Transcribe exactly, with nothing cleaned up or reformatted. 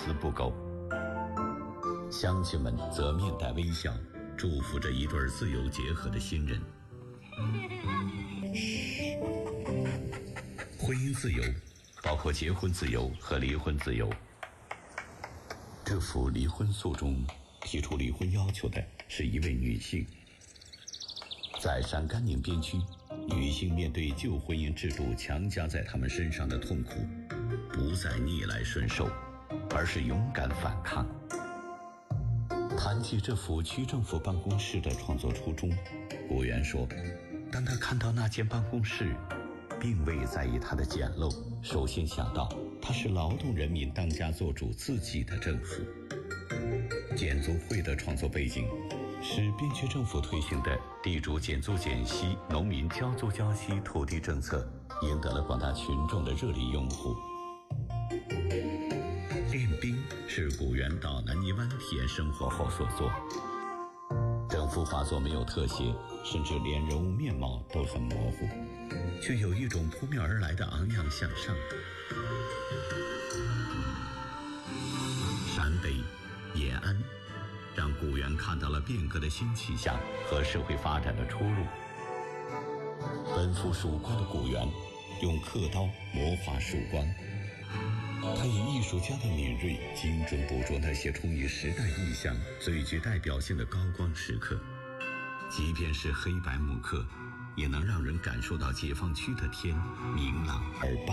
丝不苟。乡亲们则面带微笑，祝福着一对自由结合的新人。婚姻自由包括结婚自由和离婚自由。这幅离婚诉中提出离婚要求的是一位女性。在陕甘宁边区，女性面对旧婚姻制度强加在她们身上的痛苦，不再逆来顺受，而是勇敢反抗。谈起这幅区政府办公室的创作初衷，古元说，当他看到那间办公室，并未在意它的简陋，首先想到它是劳动人民当家作主自己的政府。减租会的创作背景是边区政府推行的地主减租减息、农民交租交息土地政策，赢得了广大群众的热烈拥护。练兵是古元到南泥湾体验生活后所作。整幅画作没有特写，甚至连人物面貌都很模糊，却有一种扑面而来的昂扬向上。陕北延安让古元看到了变革的新气象和社会发展的出路。奔赴曙光的古元用刻刀魔化曙光，他以艺术家的敏锐精准捕捉那些充于时代意象最具代表性的高光时刻，即便是黑白木刻，也能让人感受到解放区的天明朗而白。